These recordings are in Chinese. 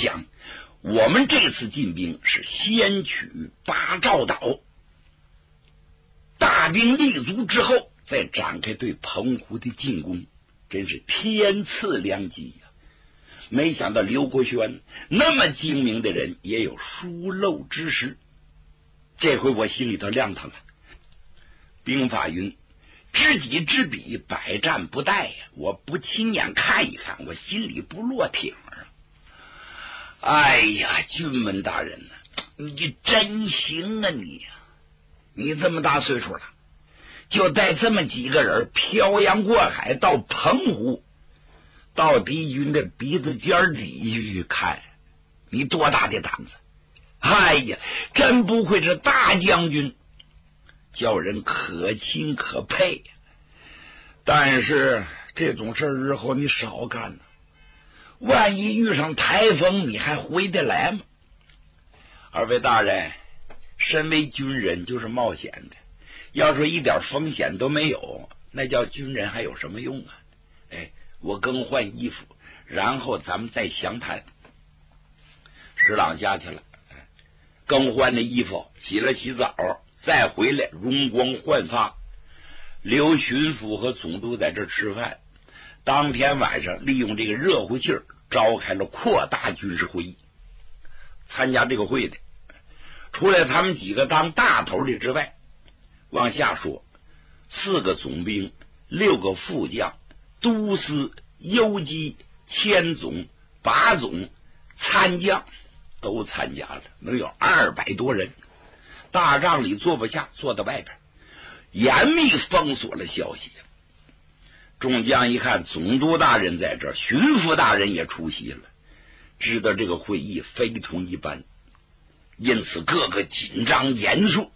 想我们这次进兵是先取八兆岛，大兵立足之后再展开对澎湖的进攻，真是天赐良机呀！没想到刘国轩那么精明的人也有疏漏之时，这回我心里头亮堂了。兵法云知己知彼，百战不殆呀！我不亲眼看一看，我心里不落挺啊！哎呀，军门大人呢、你真行啊你呀！你这么大岁数了，就带这么几个人漂洋过海到澎湖，到敌军的鼻子尖底去看，你多大的胆子！哎呀，真不愧是大将军，叫人可亲可佩呀！但是这种事日后你少干呢，万一遇上台风，你还回得来吗？二位大人，身为军人就是冒险的，要说一点风险都没有，那叫军人还有什么用啊？哎，我更换衣服，然后咱们再详谈。石朗下去了，更换的衣服，洗了洗澡，再回来容光焕发。刘巡抚和总督在这吃饭，当天晚上利用这个热乎气儿召开了扩大军事会议。参加这个会的除了他们几个当大头的之外，往下说4个总兵、6个副将、都司、游击、千总、把总、参将都参加了，能有200多人。大帐里坐不下，坐到外边严密封锁了消息。众将一看总督大人在这儿，巡抚大人也出席了，知道这个会议非同一般，因此个个紧张严肃。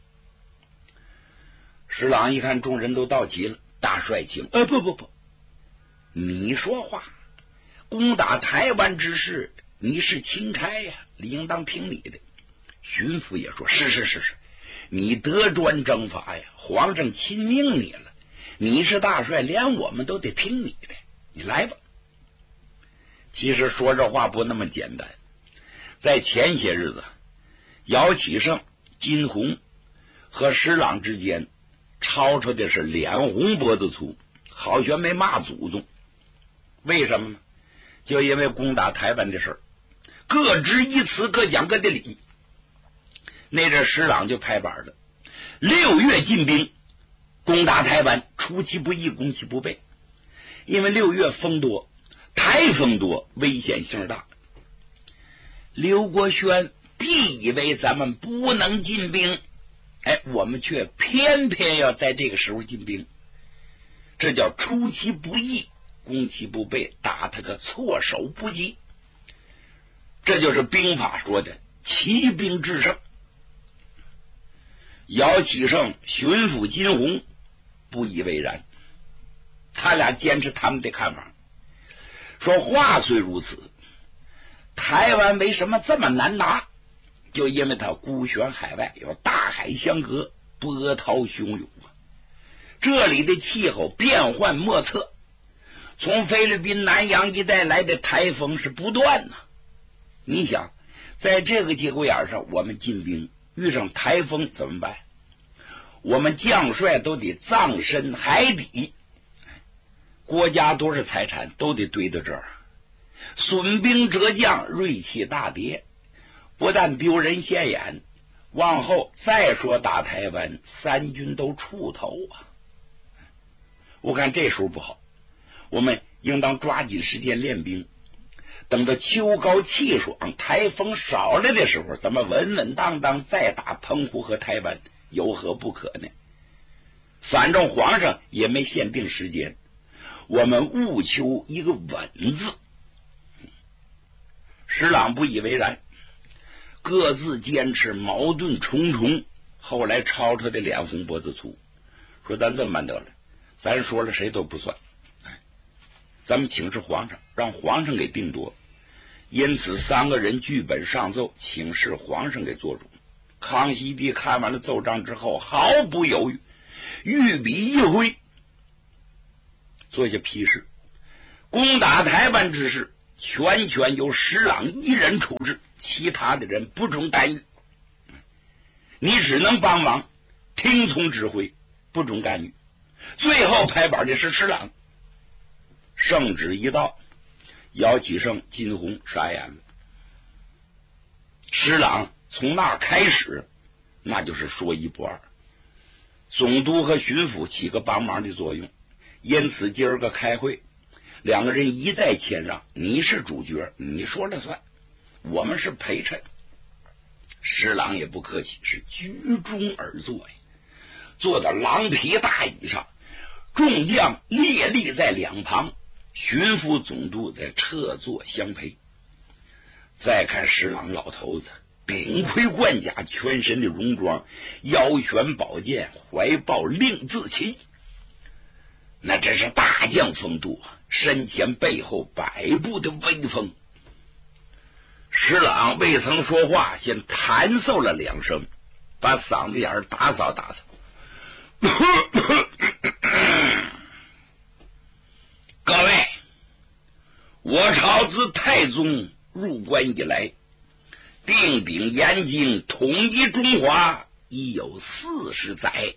石朗一看众人都到齐了，大帅请不，你说话，攻打台湾之事你是钦差呀，理应当听你的。巡抚也说是，你得专征伐呀，皇上亲命你了，你是大帅，连我们都得听你的，你来吧。其实说这话不那么简单，在前些日子，姚启圣、金鸿和石朗之间吵吵的是脸红脖子粗，好悬没骂祖宗。为什么呢？就因为攻打台湾的事儿，各执一词，各讲各的理。那阵石朗就拍板了，6月进兵攻打台湾，出其不意，攻其不备。因为6月风多，台风多，危险性大。刘国轩必以为咱们不能进兵，我们却偏偏要在这个时候进兵，这叫出其不意，攻其不备，打他个措手不及。这就是兵法说的骑兵制胜。姚启圣、巡抚金鸿不以为然，他俩坚持他们的看法，说话虽如此，台湾为什么这么难拿？就因为它孤悬海外，有大海相隔，波涛汹涌啊！这里的气候变幻莫测，从菲律宾南洋一带来的台风是不断呐。你想，在这个节骨眼上，我们进兵遇上台风怎么办？我们将帅都得葬身海底，国家多少财产都得堆到这儿，损兵折将，锐气大跌，不但丢人现眼，往后再说打台湾，三军都出头啊！我看这时候不好，我们应当抓紧时间练兵，等到秋高气爽，台风少了的时候，咱们稳稳当当再打澎湖和台湾，有何不可呢？反正皇上也没限定时间，我们务求一个稳字。石朗不以为然，各自坚持，矛盾重重，后来吵吵的脸红脖子粗，说咱这么办得了，咱说了谁都不算，咱们请示皇上，让皇上给定夺。因此3个人剧本上奏，请示皇上给做主。康熙帝看完了奏章之后，毫不犹豫，御笔一挥，做下批示：攻打台湾之事全由石朗一人处置，其他的人不准干预，你只能帮忙听从指挥，不准干预。最后拍板的是石朗。圣旨一到，姚启圣、金鸿傻眼了。石朗从那开始，那就是说一不二。总督和巡抚起个帮忙的作用，因此今儿个开会，两个人一再谦让，你是主角，你说了算，我们是陪衬。石朗也不客气，是居中而坐呀，坐到狼皮大椅上，众将列立在两旁，巡抚总督在侧坐相陪。再看石朗老头子，顶盔贯甲，全身的戎装，腰悬宝剑，怀抱令字旗，那真是大将风度，身前背后百步的威风。石朗未曾说话，先弹奏了两声，把嗓子眼打扫打扫。各位，我朝自太宗入关以来，定秉严经，统一中华已有40载。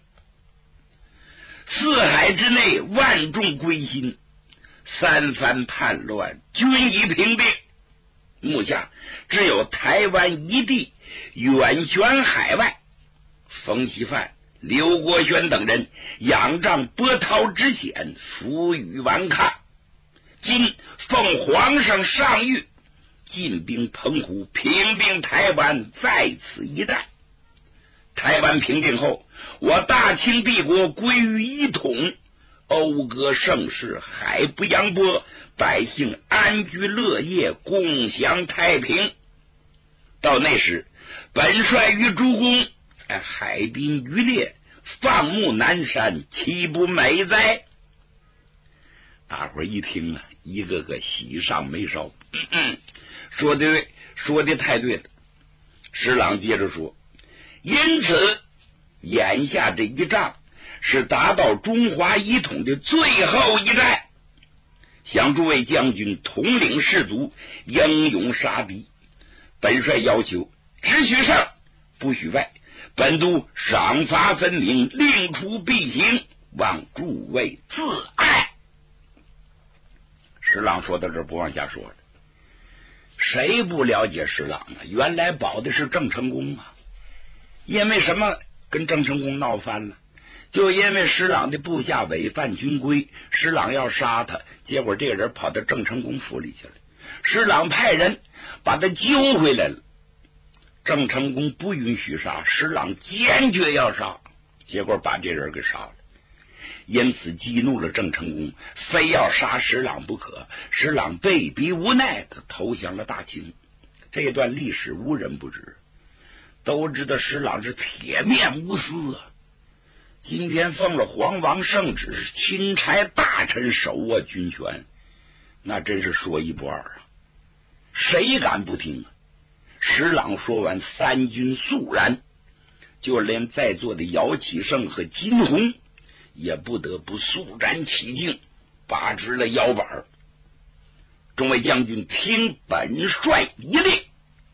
四海之内，万众归心，三藩叛乱，均已平定。目下只有台湾一地远悬海外，冯锡范、刘国轩等人仰仗波涛之险，负隅顽抗。今奉皇上上谕，进兵澎湖，平定台湾，在此一战。台湾平定后，我大清帝国归于一统，讴歌盛世，海不扬波，百姓安居乐业，共享太平。到那时，本帅与诸公在海滨渔猎，放牧南山，岂不美哉？大伙儿一听啊，一个个喜上眉梢。说的对，说的太对了。石朗接着说，因此眼下这一仗是达到中华一统的最后一战，想诸位将军统领士卒，英勇杀敌。本帅要求只许胜，不许败。本督赏罚分明，令出必行，望诸位自爱。石朗说到这儿不往下说了。谁不了解石朗啊？原来保的是郑成功啊，因为什么跟郑成功闹翻了？就因为石朗的部下违反军规，石朗要杀他，结果这个人跑到郑成功府里去了。石朗派人把他揪回来了，郑成功不允许杀，石朗坚决要杀，结果把这人给杀了。因此激怒了郑成功，非要杀石朗不可。石朗被逼无奈，他投降了大清。这段历史无人不知，都知道石朗是铁面无私啊。今天奉了皇王圣旨，钦差大臣手握军权，那真是说一不二啊！谁敢不听啊？石朗说完，三军肃然，就连在座的姚启圣和金鸿也不得不肃然起敬，拔直了腰板。众位将军听本帅一令，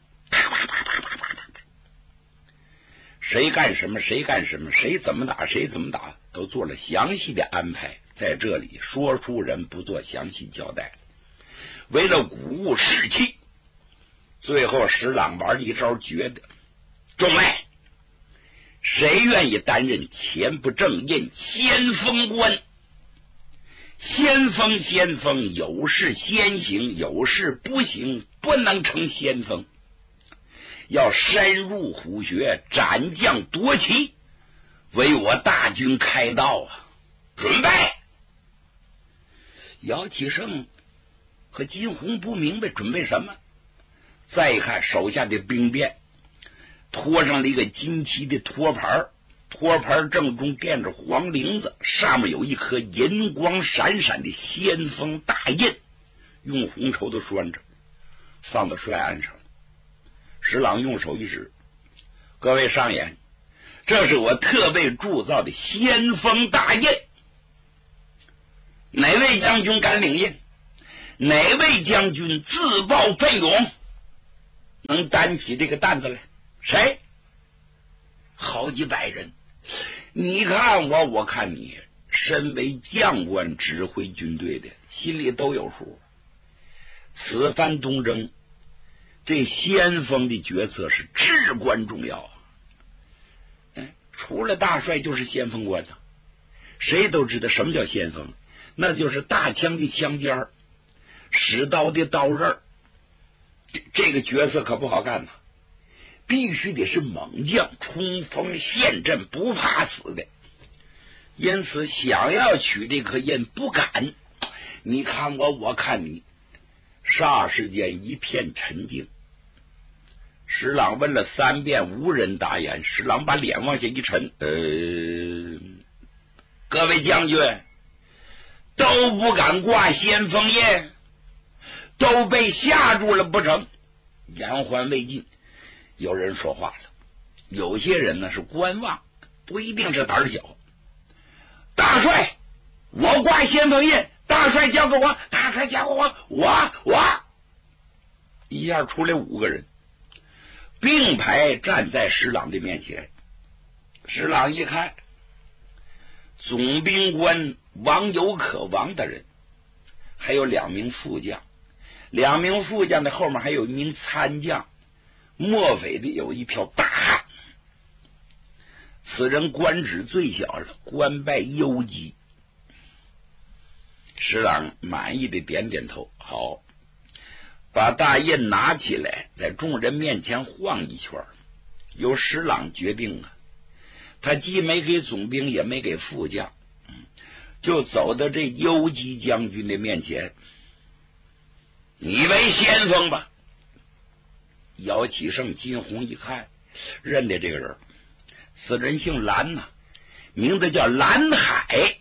谁干什么，谁干什么，谁怎么打，谁怎么打，都做了详细的安排。在这里说书人不做详细交代，为了鼓舞士气，最后石朗玩一招绝的。众位，谁愿意担任前不正印先锋官？先锋有事先行，有事不行，不能成先锋。要深入虎穴，斩将夺旗，为我大军开道啊！准备！姚启圣和金鸿不明白准备什么，再一看手下的兵变，拖上了一个金漆的托盘，托盘正中垫着黄绫子，上面有一颗银光闪闪的先锋大印，用红绸子拴着，放到帅案上。石朗用手一指，各位上眼，这是我特备铸造的先锋大印，哪位将军敢领印？ 哪位将军自报奋勇，能担起这个担子来？谁？好几百人。你看我，我看你，身为将官指挥军队的，心里都有数。此番东征，这先锋的角色是至关重要啊！除了大帅就是先锋官啊。谁都知道什么叫先锋，那就是大枪的枪尖儿，使刀的刀刃儿。这个角色可不好干呐，必须得是猛将，冲锋陷阵，不怕死的。因此想要取这颗印不敢。你看我，我看你，霎时间一片沉静。石朗问了3遍，无人答言。石朗把脸往下一沉，各位将军都不敢挂先锋印，都被吓住了不成？言还未尽，有人说话了。有些人呢是观望，不一定是胆小。大帅，我挂先锋印，大帅交给我，大帅交给我。一下出来5个人，并排站在石朗的面前。石朗一看，总兵官王有可王的人，还有2名副将，2名副将的后面还有1名参将，末尾的有一票大汉。此人官职最小了，官拜游击。石朗满意的点点头，好，把大印拿起来，在众人面前晃一圈。由石朗决定啊，他既没给总兵，也没给副将，就走到这游击将军的面前。你为先锋吧。姚启胜、金鸿一看，认得这个人，此人姓蓝呐，名字叫蓝海。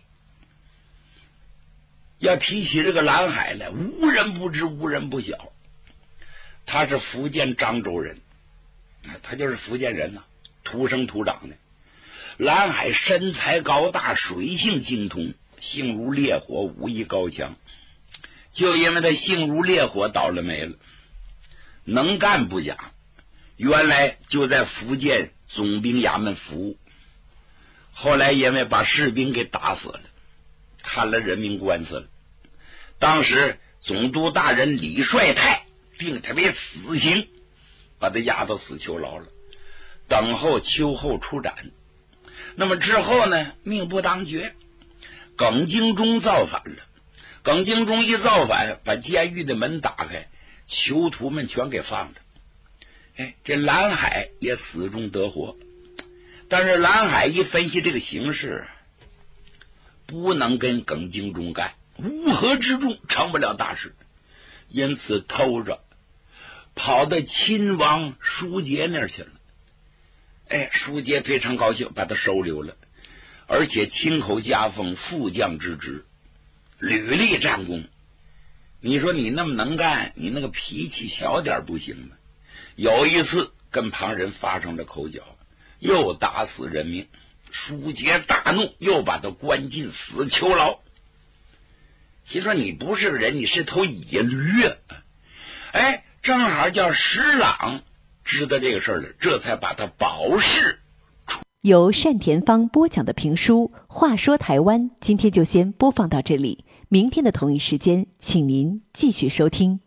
要提起这个蓝海来，无人不知，无人不晓。他是福建漳州人，他就是福建人呐，土生土长的。蓝海身材高大，水性精通，性如烈火，武艺高强。就因为他性如烈火，倒了霉了。能干不假，原来就在福建总兵衙门服务，后来因为把士兵给打死了，看了人命官司了。当时总督大人李帅泰定他为死刑，把他押到死囚牢了，等候秋后出斩。那么之后呢，命不当绝，耿精忠造反了。耿精忠一造反，把监狱的门打开，囚徒们全给放着。这蓝海也死中得活。但是蓝海一分析这个形势，不能跟耿精忠干，乌合之众，成不了大事，因此偷着跑到亲王舒杰那儿去了。舒杰非常高兴，把他收留了，而且亲口加封副将之职，屡立战功。你说你那么能干，你那个脾气小点不行吗？有一次跟旁人发生了口角，又打死人命，舒杰大怒，又把他关进死囚牢。心说你不是个人，你是头野驴啊！正好叫石朗知道这个事儿了，这才把他保释。 由单田芳播讲的评书《话说台湾》，今天就先播放到这里，明天的同一时间，请您继续收听。